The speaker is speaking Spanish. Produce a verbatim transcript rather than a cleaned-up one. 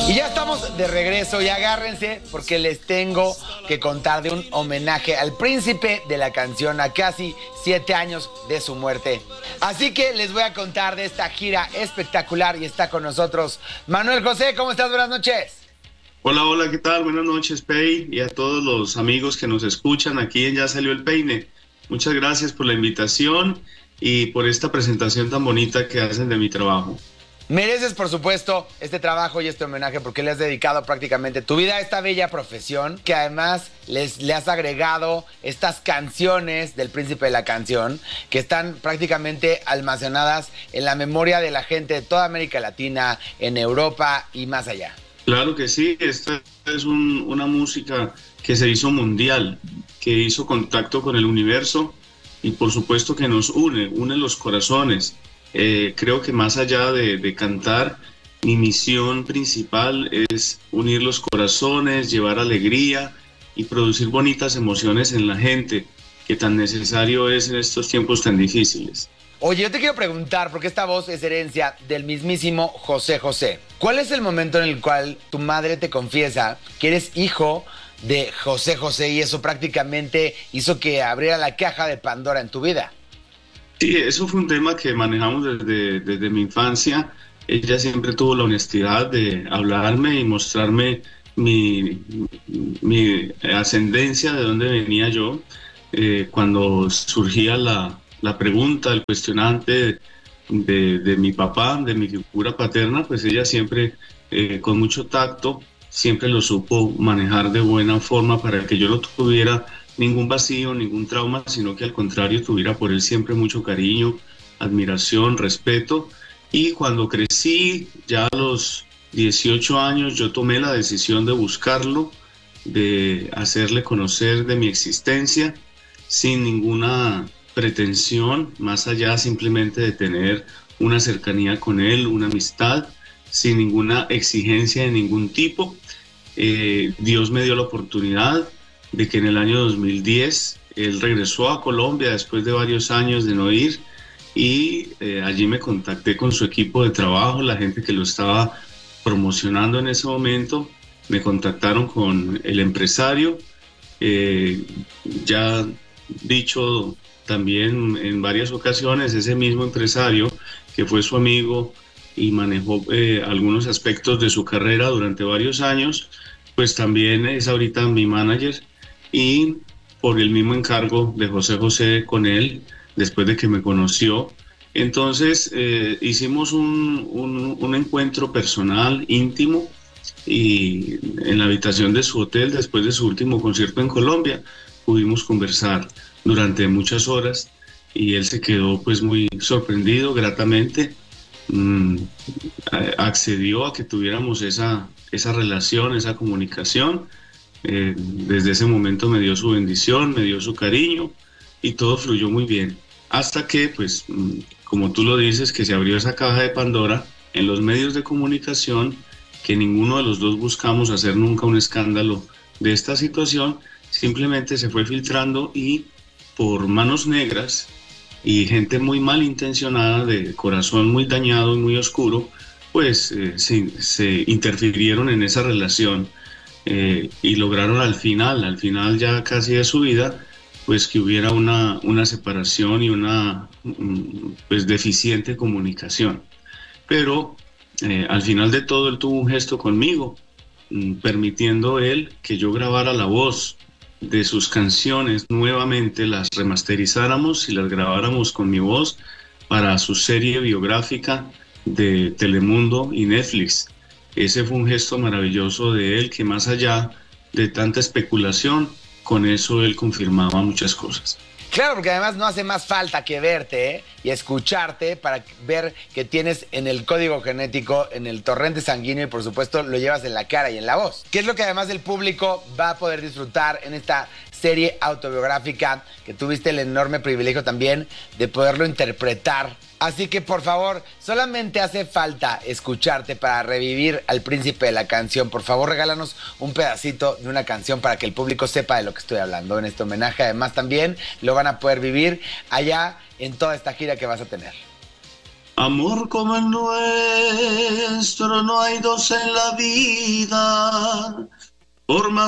Y ya estamos de regreso y agárrense porque les tengo que contar de un homenaje al príncipe de la canción a casi siete años de su muerte. Así que les voy a contar de esta gira espectacular y está con nosotros Manuel José. ¿Cómo estás? Buenas noches. Hola, hola, ¿qué tal? Buenas noches, Pei, y a todos los amigos que nos escuchan aquí en Ya Salió el Peine. Muchas gracias por la invitación y por esta presentación tan bonita que hacen de mi trabajo. Mereces, por supuesto, este trabajo y este homenaje porque le has dedicado prácticamente tu vida a esta bella profesión, que además les, le has agregado estas canciones del príncipe de la canción, que están prácticamente almacenadas en la memoria de la gente de toda América Latina, en Europa y más allá. Claro que sí, esta es un, una música que se hizo mundial, que hizo contacto con el universo y por supuesto que nos une, une los corazones. Eh, creo que más allá de, de cantar, mi misión principal es unir los corazones, llevar alegría y producir bonitas emociones en la gente, que tan necesario es en estos tiempos tan difíciles. Oye, yo te quiero preguntar, porque esta voz es herencia del mismísimo José José. ¿Cuál es el momento en el cual tu madre te confiesa que eres hijo de José José y eso prácticamente hizo que abriera la caja de Pandora en tu vida? Sí, eso fue un tema que manejamos desde, desde mi infancia. Ella siempre tuvo la honestidad de hablarme y mostrarme mi, mi ascendencia, de dónde venía yo. Eh, cuando surgía la, la pregunta, el cuestionante de, de mi papá, de mi figura paterna, pues ella siempre, eh, con mucho tacto, siempre lo supo manejar de buena forma para que yo no tuviera ningún vacío, ningún trauma, sino que al contrario tuviera por él siempre mucho cariño, admiración, respeto. Y cuando crecí, ya a los dieciocho años, yo tomé la decisión de buscarlo, de hacerle conocer de mi existencia, sin ninguna pretensión, más allá simplemente de tener una cercanía con él, una amistad, sin ninguna exigencia de ningún tipo. Eh, Dios me dio la oportunidad de que en el año dos mil diez él regresó a Colombia después de varios años de no ir y eh, allí me contacté con su equipo de trabajo, la gente que lo estaba promocionando en ese momento, me contactaron con el empresario, eh, ya dicho también en varias ocasiones, ese mismo empresario que fue su amigo y manejó eh, algunos aspectos de su carrera durante varios años, pues también es ahorita mi manager y por el mismo encargo de José José con él, después de que me conoció, entonces eh, hicimos un, un, un encuentro personal, íntimo, y en la habitación de su hotel, después de su último concierto en Colombia, pudimos conversar durante muchas horas y él se quedó pues muy sorprendido, gratamente, mmm, accedió a que tuviéramos esa, esa relación, esa comunicación. Eh, desde ese momento me dio su bendición, me dio su cariño y todo fluyó muy bien. Hasta que, pues, como tú lo dices, que se abrió esa caja de Pandora en los medios de comunicación, que ninguno de los dos buscamos hacer nunca un escándalo de esta situación, simplemente se fue filtrando y por manos negras y gente muy malintencionada, de corazón muy dañado y muy oscuro, pues eh, se, se interfirieron en esa relación. Eh, y lograron al final, al final ya casi de su vida, pues que hubiera una, una separación y una pues deficiente comunicación. Pero eh, al final de todo él tuvo un gesto conmigo, permitiendo él que yo grabara la voz de sus canciones nuevamente, las remasterizáramos y las grabáramos con mi voz para su serie biográfica de Telemundo y Netflix. Ese fue un gesto maravilloso de él, que más allá de tanta especulación, con eso él confirmaba muchas cosas. Claro, porque además no hace más falta que verte, ¿eh? Y escucharte para ver que tienes en el código genético, en el torrente sanguíneo y por supuesto lo llevas en la cara y en la voz. Que es lo que además el público va a poder disfrutar en esta serie autobiográfica que tuviste el enorme privilegio también de poderlo interpretar. Así que por favor, solamente hace falta escucharte para revivir al príncipe de la canción. Por favor, regálanos un pedacito de una canción para que el público sepa de lo que estoy hablando en este homenaje. Además también lo van a poder vivir allá en toda esta gira que vas a tener. Amor como el nuestro no hay dos en la vida, por más